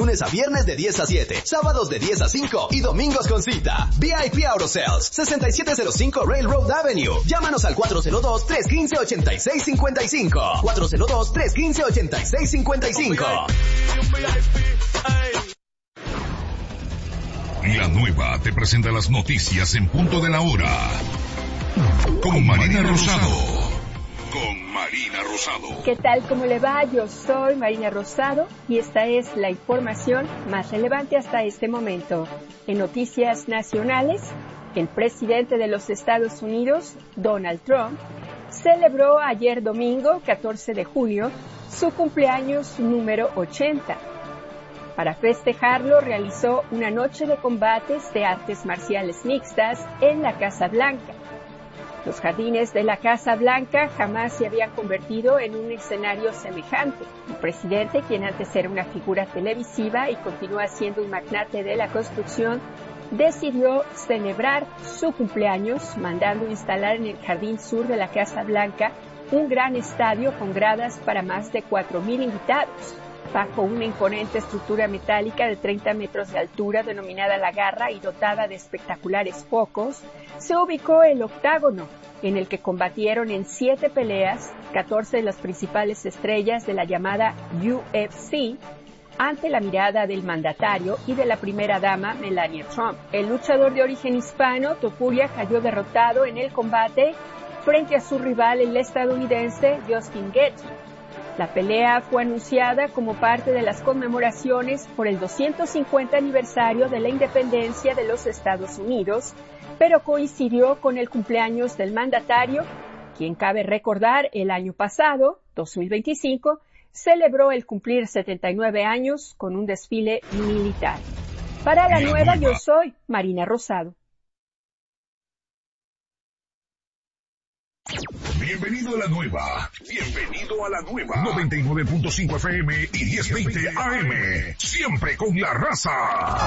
lunes a viernes de 10 a 7, sábados de 10 a 5 y domingos con cita. VIP Auto Sales, 6705 Railroad Avenue. Llámanos al 402-315-8655. 402-315-8655. La Nueva te presenta las noticias en punto de la hora. Con Marina Rosado. ¿Qué tal? ¿Cómo le va? Yo soy Marina Rosado y esta es la información más relevante hasta este momento. En noticias nacionales, el presidente de los Estados Unidos, Donald Trump, celebró ayer domingo, 14 de junio, su cumpleaños número 80. Para festejarlo, realizó una noche de combates de artes marciales mixtas en la Casa Blanca. Los jardines de la Casa Blanca jamás se habían convertido en un escenario semejante. El presidente, quien antes era una figura televisiva y continúa siendo un magnate de la construcción, decidió celebrar su cumpleaños mandando instalar en el jardín sur de la Casa Blanca un gran estadio con gradas para más de 4,000 invitados. Bajo una imponente estructura metálica de 30 metros de altura denominada La Garra y dotada de espectaculares focos, se ubicó el octágono, en el que combatieron en 7 peleas 14 de las principales estrellas de la llamada UFC, ante la mirada del mandatario y de la primera dama Melania Trump. El luchador de origen hispano, Topuria, cayó derrotado en el combate frente a su rival, el estadounidense Justin Gaethje. La pelea fue anunciada como parte de las conmemoraciones por el 250 aniversario de la independencia de los Estados Unidos, pero coincidió con el cumpleaños del mandatario, quien, cabe recordar, el año pasado, 2025, celebró el cumplir 79 años con un desfile militar. Para La Nueva, yo soy Marina Rosado. Bienvenido a La Nueva. 99.5 FM y 1020 AM. Siempre con la raza.